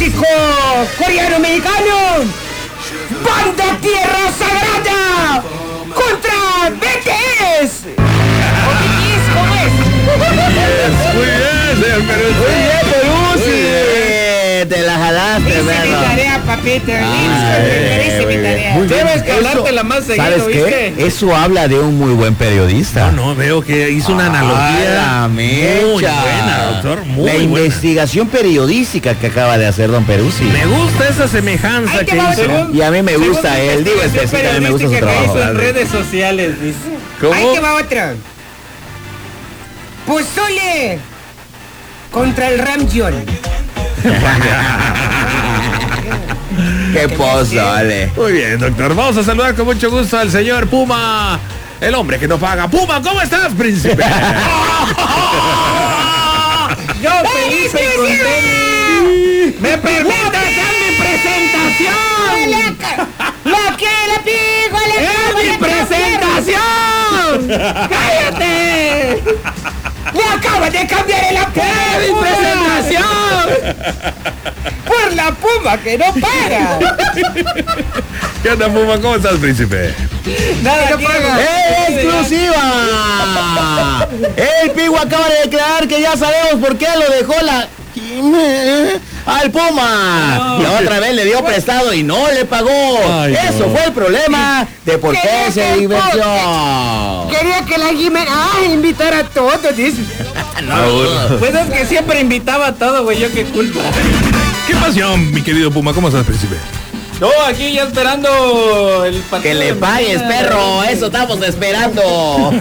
clásico coreano-mexicano. Banda Tierra Sagrada contra BTS. ¿O BTS cómo es? Muy bien, señor Peruzzi. Muy bien, Peruzzi. Te la jalaste, Hice mi perro. tarea, papito. Hice mi tarea. Muy bien. Debes jalártela más seguido, ¿sabes qué? ¿viste? Eso habla de un muy buen periodista. No, veo que hizo una analogía la muy mecha. buena, doctor, muy La buena. investigación periodística que acaba de hacer don Peruzzi. Me gusta esa semejanza Ahí te que va hizo. otro. Y a mí me gusta Según él, digo investigación específicamente, a mí me gusta su periodística que hizo trabajo. en redes sociales, dice. ¿Cómo? Ahí te va otra. Pozole contra el Ramjon. Qué pozole. Muy bien, doctor. Vamos a saludar con mucho gusto al señor Puma, el hombre que no paga. Puma, ¿cómo estás, príncipe? Yo feliz y contento. ¿Me permite hacer mi presentación? ¡Lo que le pico, le ¡Es mi presentación! ¡Cállate! ¡Le acaba de cambiar el apodo! ¡Es mi presentación! ¡Por la Puma que no para! ¿Qué onda, Puma? ¿Cómo estás, príncipe? Nada, no aquí, paga. ¡Exclusiva! El Pigu acaba de declarar que ya sabemos por qué lo dejó al Puma. No. Y otra vez le dio prestado y no le pagó. Ay, Eso no. fue el problema de por qué ¿Qué se es el divirtió. Quería que la Jimena invitara a todos, dice. Pues es que siempre invitaba a todo, güey, yo qué culpa. ¿Qué pasión, mi querido Puma? ¿Cómo estás, príncipe? No, aquí ya esperando el partido. Que le de pagues, mañana. perro. Eso estamos esperando.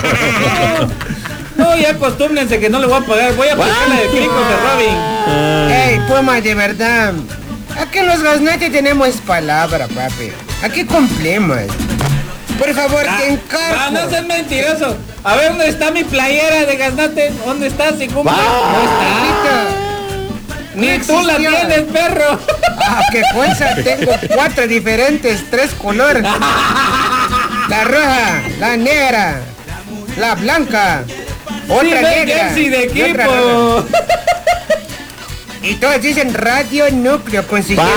No, ya acostúmbrense que no le voy a pagar. Voy a pagar la de Cricos de Robin. Ey, Puma, de verdad. Aquí en los gaznates tenemos palabra, papi. Aquí cumplimos. Por favor, te Ah, encargo. no seas mentiroso. A ver, ¿dónde está mi playera de gaznate? ¿Dónde está? Si cumple. Va. No está. Ni No tú la existió. tienes, perro. Ah, qué cosa, tengo 4 diferentes, 3 colores. La roja, la negra, la blanca, otra Sí, negra. jersey de y otra roja. equipo. Y todos dicen radio núcleo consiguieron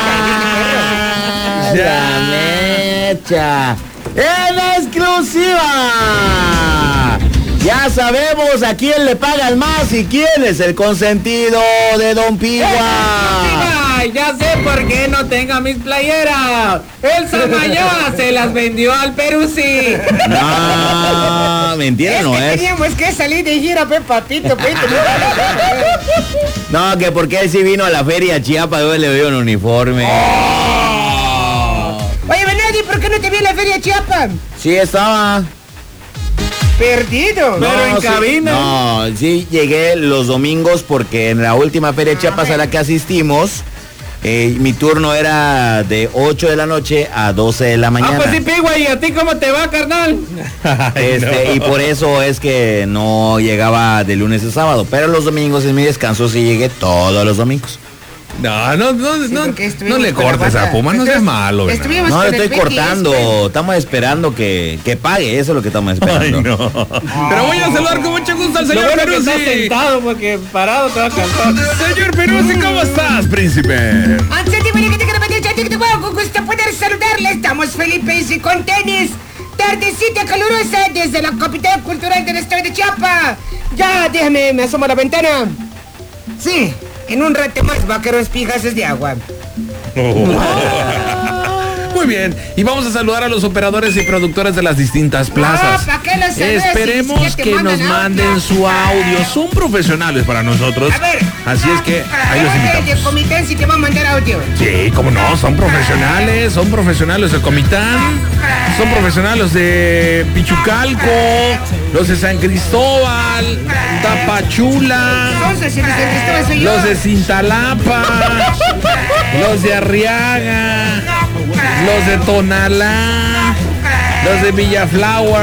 La mecha. En exclusiva. Ya sabemos a quién le pagan más y quién es el consentido de Don Pigua. Ay, ya sé por qué no tengo mis playeras. El Samayoa se las vendió al Peruzzi. No, mentira no es. Teníamos que salir de gira, papito. No, que porque él sí vino a la feria Chiapas, yo le veo un uniforme. Oye, Benadi, ¿por qué no te vi en la feria Chiapas? Sí estaba. Perdido. Pero en sí, cabina. No, sí llegué los domingos porque en la última feria Chiapas a la que asistimos, mi turno era de 8 de la noche a 12 de la mañana. Ah, pues sí, Pigua, ¿y a ti cómo te va, carnal? Y por eso es que no llegaba de lunes a sábado, pero los domingos es mi descanso, sí llegué todos los domingos. No porque estuvimos le con la cortes a banda. Puma, no seas malo. ¿verdad? Estuvimos No con le el estoy BTS, cortando, pues. estamos esperando que pague, eso es lo que estamos esperando. Ay, no. Pero voy a saludar con mucho gusto al Lo señor bueno que estás Peruzzi. sentado porque parado te va a cansar. Señor Peruzzi, ¿cómo estás, príncipe? Antes de venir que te quiero pedir, con gusto poder saludarle. Estamos felices y con tenis. Tardecita calurosa desde la capital cultural del estado de Chiapas. Ya, déjame, me asomo a la ventana. Sí, en un rato más va a caer espigas de agua. Muy bien, y vamos a saludar a los operadores y productores de las distintas plazas. ¿para qué lo saludas? Esperemos Si ya te que nos mandan manden audio. su audio. Son profesionales para nosotros. A ver. Así es que ahí los De invitamos. Comitán si te va a mandar audio. Sí, cómo no, son profesionales de Comitán, son profesionales los de Pichucalco, los de San Cristóbal, Tapachula, Entonces, si les entrevistas soy yo. los de Cintalapa, los de Arriaga, los de Tonalá, los de Villaflower,